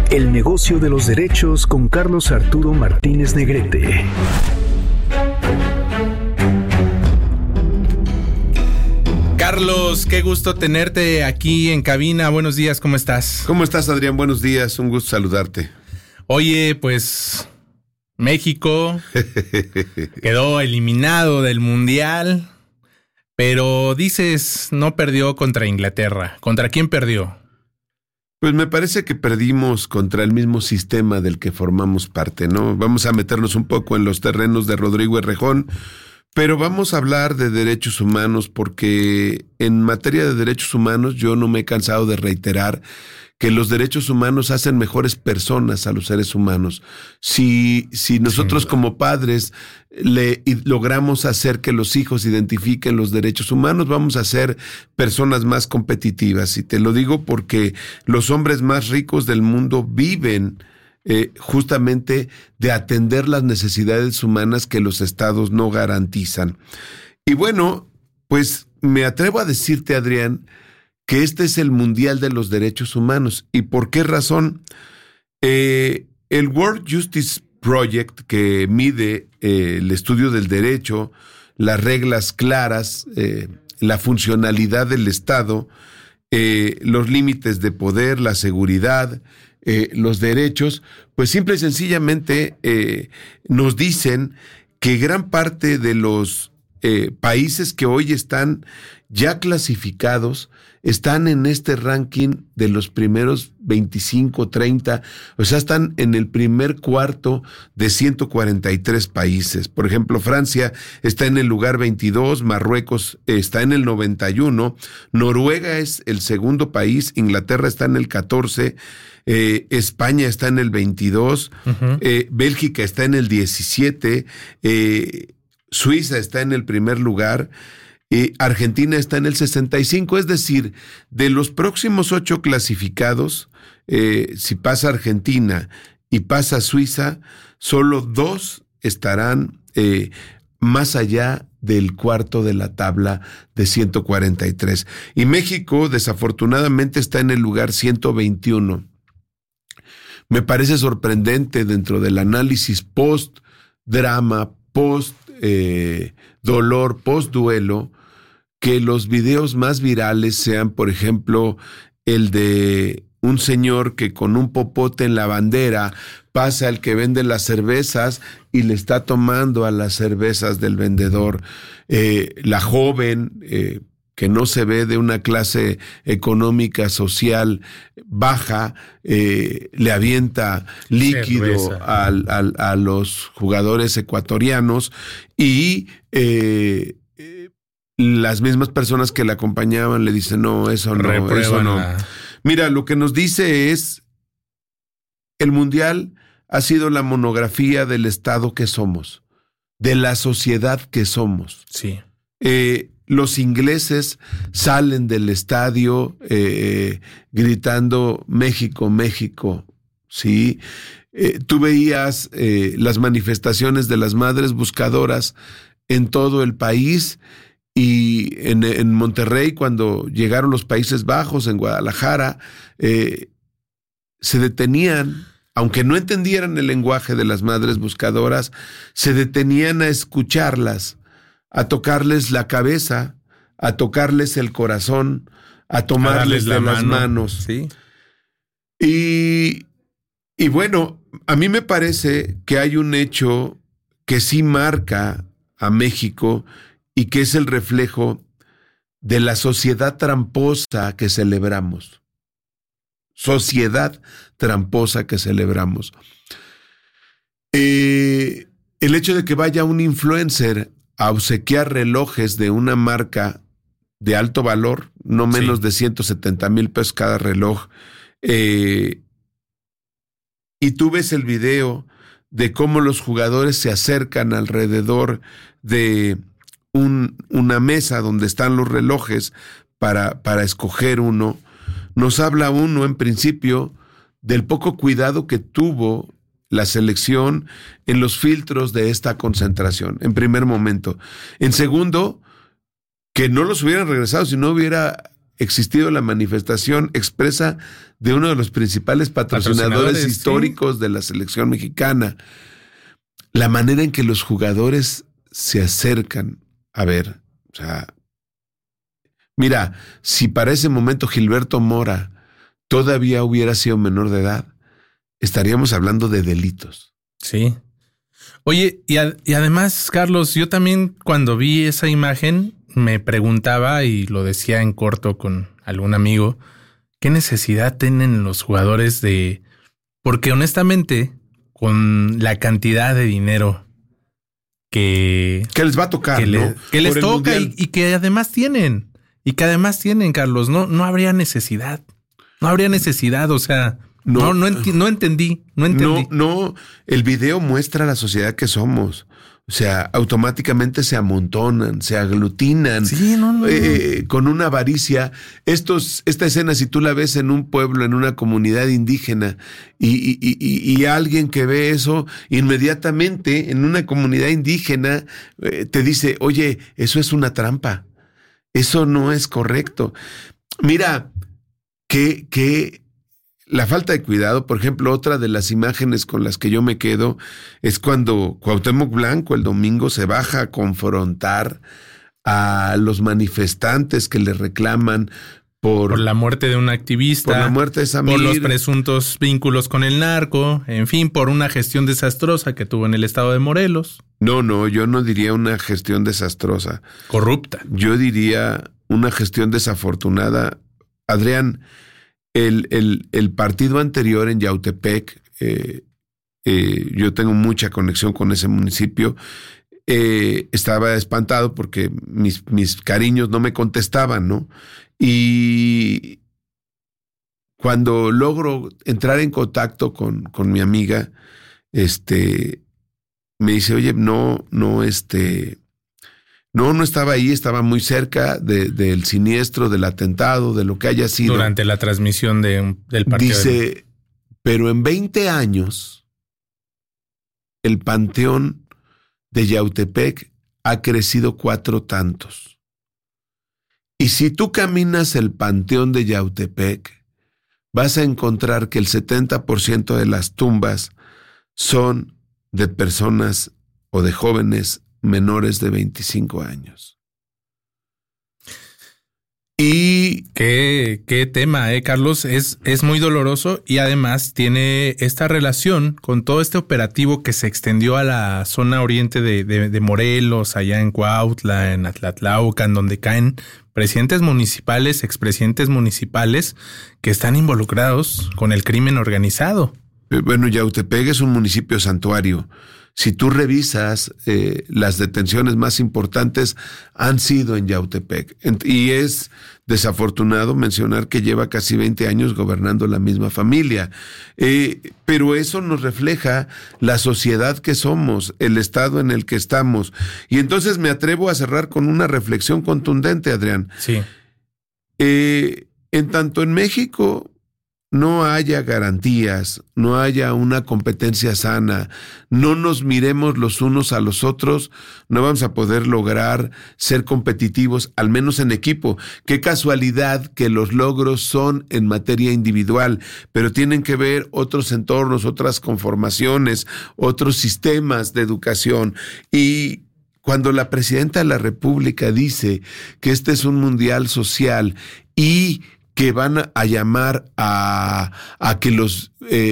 El negocio de los derechos con Carlos Arturo Martínez Negrete. Carlos, qué gusto tenerte aquí en cabina. Buenos días, ¿cómo estás? ¿Cómo estás, Adrián? Buenos días, un gusto saludarte. Oye, pues México quedó eliminado del Mundial, pero dices no perdió contra Inglaterra. ¿Contra quién perdió? Pues me parece que perdimos contra el mismo sistema del que formamos parte, ¿no? Vamos a meternos un poco en los terrenos de Rodrigo Errejón, pero vamos a hablar de derechos humanos porque en materia de derechos humanos yo no me he cansado de reiterar que los derechos humanos hacen mejores personas a los seres humanos. Si nosotros como padres logramos hacer que los hijos identifiquen los derechos humanos, vamos a ser personas más competitivas. Y te lo digo porque los hombres más ricos del mundo viven justamente de atender las necesidades humanas que los estados no garantizan. Y bueno, pues me atrevo a decirte, Adrián, que este es el Mundial de los Derechos Humanos. ¿Y por qué razón? El World Justice Project, que mide el estudio del derecho, las reglas claras, la funcionalidad del Estado, los límites de poder, la seguridad, los derechos, pues simple y sencillamente nos dicen que gran parte de los países que hoy están ya clasificados están en este ranking de los primeros 25, 30, o sea, están en el primer cuarto de 143 países. Por ejemplo, Francia está en el lugar 22, Marruecos está en el 91, Noruega es el segundo país, Inglaterra está en el 14, España está en el 22, Bélgica está en el 17, Suiza está en el primer lugar, Argentina está en el 65, es decir, de los próximos 8 clasificados, si pasa Argentina y pasa Suiza, solo 2 estarán más allá del cuarto de la tabla de 143. Y México, desafortunadamente, está en el lugar 121. Me parece sorprendente dentro del análisis post-drama, post-dolor, post-duelo, que los videos más virales sean, por ejemplo, el de un señor que con un popote en la bandera pasa al que vende las cervezas y le está tomando a las cervezas del vendedor. La joven que no se ve de una clase económica, social baja, le avienta líquido a los jugadores ecuatorianos y las mismas personas que la acompañaban le dicen, no, eso no, eso no. Mira, lo que nos dice es, el Mundial ha sido la monografía del Estado que somos, de la sociedad que somos. Sí. Los ingleses salen del estadio gritando México, México, ¿sí? Tú veías las manifestaciones de las madres buscadoras en todo el país y en Monterrey, cuando llegaron los Países Bajos, en Guadalajara, se detenían, aunque no entendieran el lenguaje de las madres buscadoras, se detenían a escucharlas, a tocarles la cabeza, a tocarles el corazón, a tomarles de las manos. Sí. Y bueno, a mí me parece que hay un hecho que sí marca a México y que es el reflejo de la sociedad tramposa que celebramos. Sociedad tramposa que celebramos. El hecho de que vaya un influencer a obsequiar relojes de una marca de alto valor, no menos de 170,000 pesos cada reloj, y tú ves el video de cómo los jugadores se acercan alrededor de una mesa donde están los relojes para escoger uno, nos habla uno en principio del poco cuidado que tuvo la selección en los filtros de esta concentración, en primer momento. En segundo, que no los hubieran regresado si no hubiera existido la manifestación expresa de uno de los principales patrocinadores históricos de la selección mexicana. La manera en que los jugadores se acercan a ver, o sea, mira, si para ese momento Gilberto Mora todavía hubiera sido menor de edad, estaríamos hablando de delitos. Sí. Oye, y además, Carlos, yo también cuando vi esa imagen me preguntaba, y lo decía en corto con algún amigo, ¿qué necesidad tienen los jugadores de...? Porque honestamente, con la cantidad de dinero que les va a tocar, que les toca y que además tienen, Carlos, no habría necesidad. No habría necesidad, o sea... No entendí. No, el video muestra la sociedad que somos. O sea, automáticamente se amontonan, se aglutinan. Sí, con una avaricia. Esta escena, si tú la ves en un pueblo, en una comunidad indígena, y alguien que ve eso, inmediatamente en una comunidad indígena te dice, oye, eso es una trampa. Eso no es correcto. Mira, que la falta de cuidado, por ejemplo, otra de las imágenes con las que yo me quedo es cuando Cuauhtémoc Blanco el domingo se baja a confrontar a los manifestantes que le reclaman por la muerte de un activista, por la muerte de Samir, por los presuntos vínculos con el narco, en fin, por una gestión desastrosa que tuvo en el estado de Morelos. No, yo no diría una gestión desastrosa. Corrupta. Yo diría una gestión desafortunada. Adrián, el partido anterior en Yautepec, yo tengo mucha conexión con ese municipio, estaba espantado porque mis cariños no me contestaban, ¿no? Y cuando logro entrar en contacto con mi amiga, me dice, oye, no estaba ahí, estaba muy cerca del siniestro, del atentado, de lo que haya sido. Durante la transmisión del partido. Dice, pero en 20 años, el panteón de Yautepec ha crecido 4 tantos. Y si tú caminas el panteón de Yautepec, vas a encontrar que el 70% de las tumbas son de personas o de jóvenes menores de 25 años. Y qué tema, Carlos, es muy doloroso y además tiene esta relación con todo este operativo que se extendió a la zona oriente de Morelos, allá en Cuautla, en Atlatlaucan, donde caen presidentes municipales, expresidentes municipales que están involucrados con el crimen organizado. Bueno, Yautepec es un municipio santuario. Si tú revisas, las detenciones más importantes han sido en Yautepec. Y es desafortunado mencionar que lleva casi 20 años gobernando la misma familia. Pero eso nos refleja la sociedad que somos, el estado en el que estamos. Y entonces me atrevo a cerrar con una reflexión contundente, Adrián. Sí. En tanto en México no haya garantías, no haya una competencia sana, no nos miremos los unos a los otros, no vamos a poder lograr ser competitivos, al menos en equipo. Qué casualidad que los logros son en materia individual, pero tienen que ver otros entornos, otras conformaciones, otros sistemas de educación. Y cuando la presidenta de la República dice que este es un mundial social y que van a llamar a que los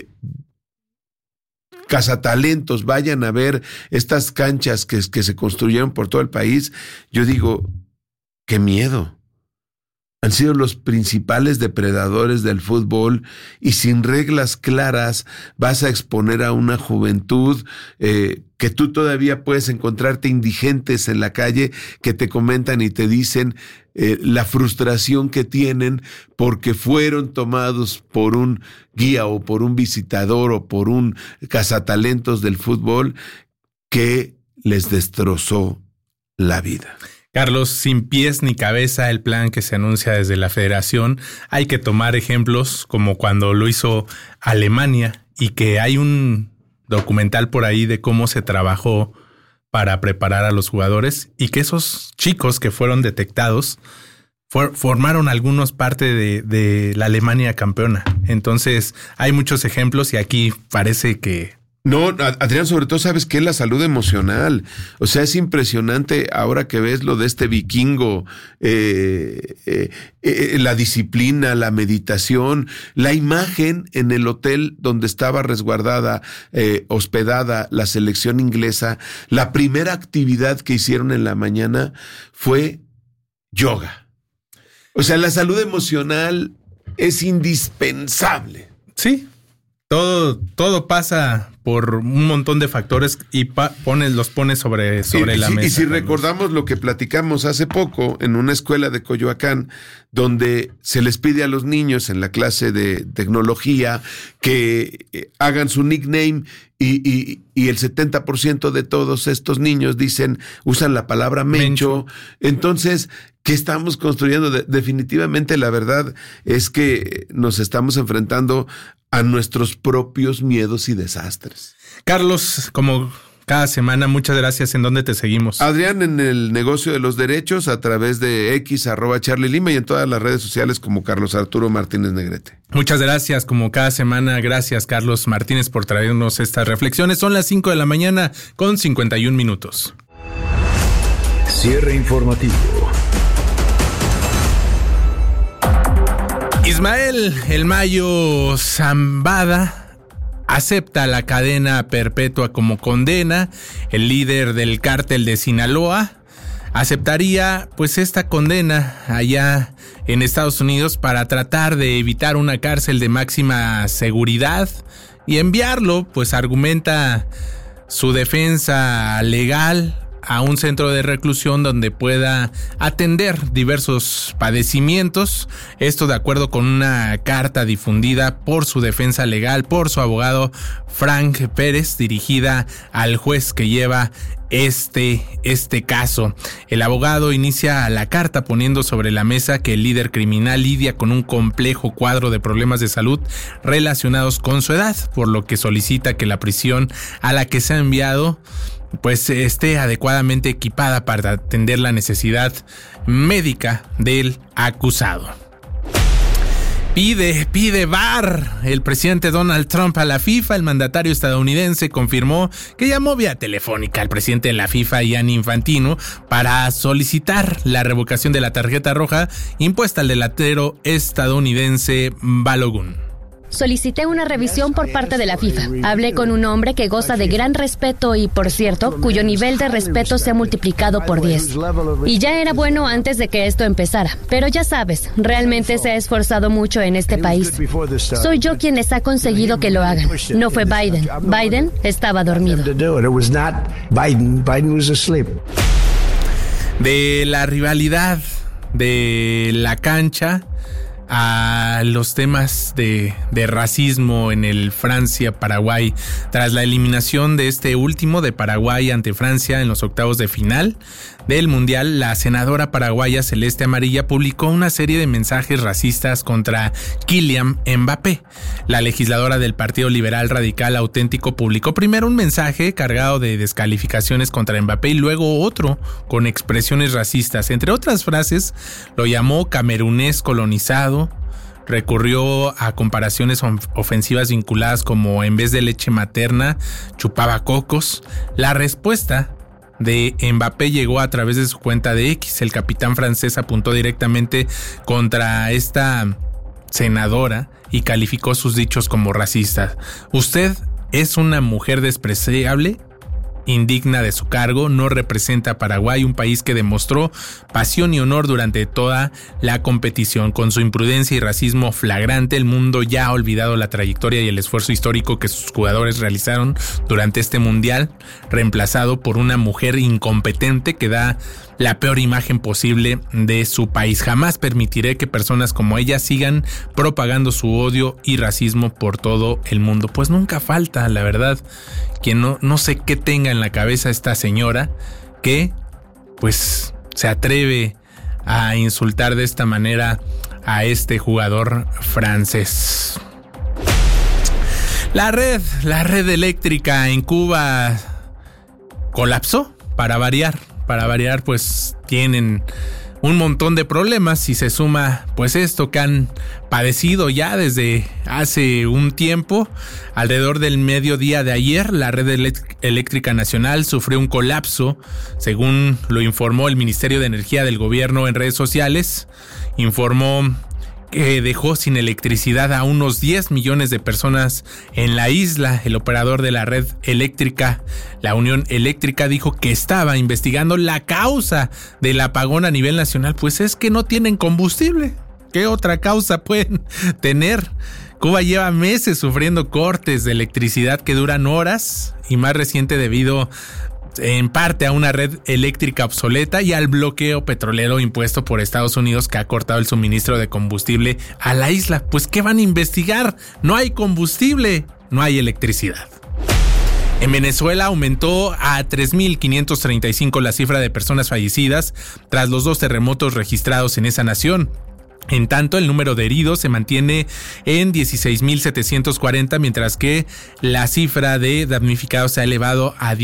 cazatalentos vayan a ver estas canchas que se construyeron por todo el país, yo digo, qué miedo. Han sido los principales depredadores del fútbol y sin reglas claras vas a exponer a una juventud que tú todavía puedes encontrarte indigentes en la calle que te comentan y te dicen la frustración que tienen porque fueron tomados por un guía o por un visitador o por un cazatalentos del fútbol que les destrozó la vida. Carlos, sin pies ni cabeza el plan que se anuncia desde la Federación. Hay que tomar ejemplos como cuando lo hizo Alemania y que hay un documental por ahí de cómo se trabajó para preparar a los jugadores y que esos chicos que fueron detectados formaron algunos parte de la Alemania campeona. Entonces hay muchos ejemplos y aquí parece que... No, Adrián, sobre todo sabes que es la salud emocional. O sea, es impresionante ahora que ves lo de este vikingo, la disciplina, la meditación, la imagen en el hotel donde estaba resguardada, hospedada la selección inglesa. La primera actividad que hicieron en la mañana fue yoga. O sea, la salud emocional es indispensable. Sí, todo pasa por un montón de factores y los pones sobre la mesa. Y si recordamos lo que platicamos hace poco en una escuela de Coyoacán, donde se les pide a los niños en la clase de tecnología que hagan su nickname y el 70% de todos estos niños usan la palabra Mencho. Entonces, ¿qué estamos construyendo? Definitivamente la verdad es que nos estamos enfrentando a nuestros propios miedos y desastres. Carlos, como cada semana, muchas gracias. ¿En dónde te seguimos? Adrián, en el negocio de los derechos, a través de X, @CharlieLima, y en todas las redes sociales como Carlos Arturo Martínez Negrete. Muchas gracias, como cada semana. Gracias, Carlos Martínez, por traernos estas reflexiones. Son las 5 de la mañana con 51 minutos. Cierre informativo. Ismael El Mayo Zambada acepta la cadena perpetua como condena. El líder del cártel de Sinaloa aceptaría pues esta condena allá en Estados Unidos para tratar de evitar una cárcel de máxima seguridad y enviarlo, pues argumenta su defensa legal, a un centro de reclusión donde pueda atender diversos padecimientos. Esto de acuerdo con una carta difundida por su defensa legal, por su abogado Frank Pérez, dirigida al juez que lleva este caso. El abogado inicia la carta poniendo sobre la mesa que el líder criminal lidia con un complejo cuadro de problemas de salud relacionados con su edad, por lo que solicita que la prisión a la que se ha enviado pues esté adecuadamente equipada para atender la necesidad médica del acusado. Pide VAR el presidente Donald Trump a la FIFA. El mandatario estadounidense confirmó que llamó vía telefónica al presidente de la FIFA, Gianni Infantino, para solicitar la revocación de la tarjeta roja impuesta al delantero estadounidense Balogun. Solicité una revisión por parte de la FIFA. Hablé con un hombre que goza de gran respeto y, por cierto, cuyo nivel de respeto se ha multiplicado por 10. Y ya era bueno antes de que esto empezara. Pero ya sabes, realmente se ha esforzado mucho en este país. Soy yo quien les ha conseguido que lo hagan. No fue Biden. Biden estaba dormido. De la rivalidad de la cancha a los temas de racismo en el Francia-Paraguay. Tras la eliminación de este último de Paraguay ante Francia en los octavos de final del Mundial, la senadora paraguaya Celeste Amarilla publicó una serie de mensajes racistas contra Kylian Mbappé. La legisladora del Partido Liberal Radical Auténtico publicó primero un mensaje cargado de descalificaciones contra Mbappé y luego otro con expresiones racistas. Entre otras frases, lo llamó camerunés colonizado. Recurrió a comparaciones ofensivas vinculadas como en vez de leche materna chupaba cocos. La respuesta de Mbappé llegó a través de su cuenta de X. El capitán francés apuntó directamente contra esta senadora y calificó sus dichos como racistas. Usted es una mujer despreciable, indigna de su cargo, no representa a Paraguay, un país que demostró pasión y honor durante toda la competición. Con su imprudencia y racismo flagrante, el mundo ya ha olvidado la trayectoria y el esfuerzo histórico que sus jugadores realizaron durante este mundial, reemplazado por una mujer incompetente que da la peor imagen posible de su país. Jamás permitiré que personas como ella sigan propagando su odio y racismo por todo el mundo. Pues nunca falta, la verdad, que no sé qué tenga en la cabeza esta señora que pues se atreve a insultar de esta manera a este jugador francés. La red eléctrica en Cuba colapsó, para variar, pues tienen un montón de problemas y se suma pues esto que han padecido ya desde hace un tiempo. Alrededor del mediodía de ayer, la red eléctrica nacional sufrió un colapso, según lo informó el Ministerio de Energía del Gobierno en redes sociales. Informó que dejó sin electricidad a unos 10 millones de personas en la isla. El operador de la red eléctrica, la Unión Eléctrica, dijo que estaba investigando la causa del apagón a nivel nacional. Pues es que no tienen combustible. ¿Qué otra causa pueden tener? Cuba lleva meses sufriendo cortes de electricidad que duran horas, y más reciente debido en parte a una red eléctrica obsoleta y al bloqueo petrolero impuesto por Estados Unidos, que ha cortado el suministro de combustible a la isla. Pues ¿qué van a investigar? No hay combustible, no hay electricidad. En Venezuela aumentó a 3.535 la cifra de personas fallecidas tras los 2 terremotos registrados en esa nación. En tanto, el número de heridos se mantiene en 16.740, mientras que la cifra de damnificados se ha elevado a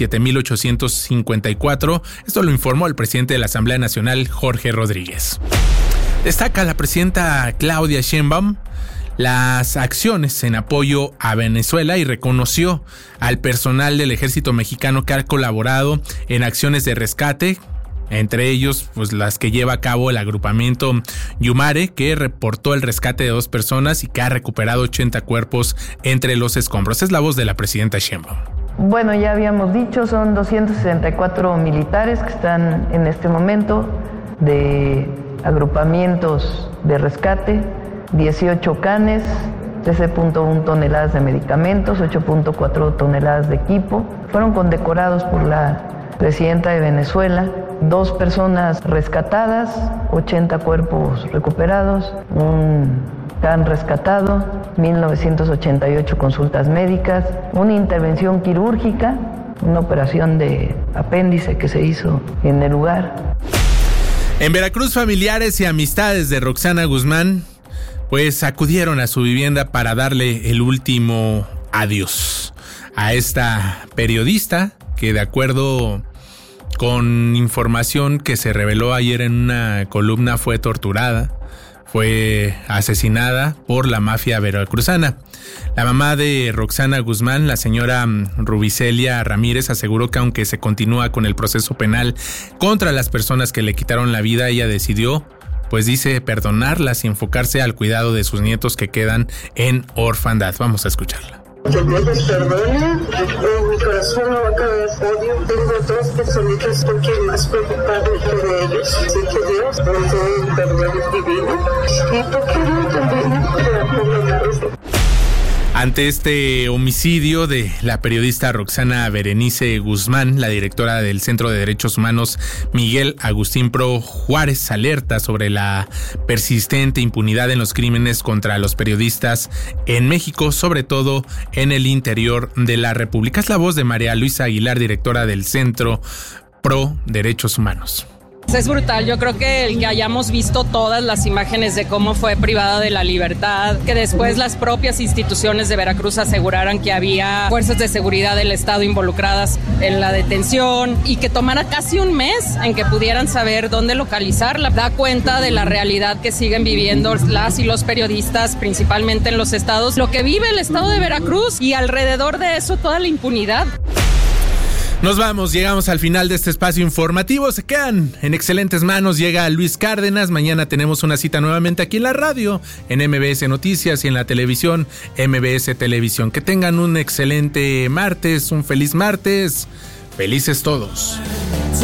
17.854. Esto lo informó el presidente de la Asamblea Nacional, Jorge Rodríguez. Destaca la presidenta Claudia Sheinbaum las acciones en apoyo a Venezuela y reconoció al personal del ejército mexicano que ha colaborado en acciones de rescate, entre ellos pues las que lleva a cabo el agrupamiento Yumare, que reportó el rescate de 2 personas y que ha recuperado 80 cuerpos entre los escombros. Es la voz de la presidenta Sheinbaum. Bueno, ya habíamos dicho, son 264 militares que están en este momento de agrupamientos de rescate, 18 canes, 13.1 toneladas de medicamentos, 8.4 toneladas de equipo. Fueron condecorados por la presidenta de Venezuela, 2 personas rescatadas, 80 cuerpos recuperados, un can rescatado, 1988 consultas médicas, una intervención quirúrgica, una operación de apéndice que se hizo en el lugar. En Veracruz, familiares y amistades de Roxana Guzmán pues acudieron a su vivienda para darle el último adiós a esta periodista que, de acuerdo con información que se reveló ayer en una columna, fue torturada, fue asesinada por la mafia veracruzana. La mamá de Roxana Guzmán, la señora Rubicelia Ramírez, aseguró que aunque se continúa con el proceso penal contra las personas que le quitaron la vida, ella decidió, pues dice, perdonarlas y enfocarse al cuidado de sus nietos que quedan en orfandad. Vamos a escucharla. Que Dios les perdone, en mi corazón no va a caber odio. Tengo 2 personitas por quien más preocuparme que de ellos. Así que Dios nos dé el perdón divino. Y porque yo también pueda perdonarlos. Ante este homicidio de la periodista Roxana Berenice Guzmán, la directora del Centro de Derechos Humanos Miguel Agustín Pro Juárez alerta sobre la persistente impunidad en los crímenes contra los periodistas en México, sobre todo en el interior de la República. Es la voz de María Luisa Aguilar, directora del Centro Pro Derechos Humanos. Es brutal, yo creo que el que hayamos visto todas las imágenes de cómo fue privada de la libertad, que después las propias instituciones de Veracruz aseguraran que había fuerzas de seguridad del Estado involucradas en la detención y que tomara casi un mes en que pudieran saber dónde localizarla, da cuenta de la realidad que siguen viviendo las y los periodistas, principalmente en los estados, lo que vive el estado de Veracruz y alrededor de eso toda la impunidad. Nos vamos, llegamos al final de este espacio informativo. Se quedan en excelentes manos. Llega Luis Cárdenas. Mañana tenemos una cita nuevamente aquí en la radio, en MBS Noticias, y en la televisión, MBS Televisión. Que tengan un excelente martes, un feliz martes. Felices todos.